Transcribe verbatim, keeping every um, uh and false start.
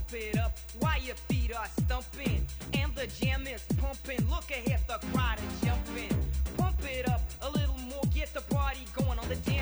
pump it up while your feet are stumping and the jam is pumping. Look ahead, the crowd is jumping. Pump it up a little more, get the party going on the dance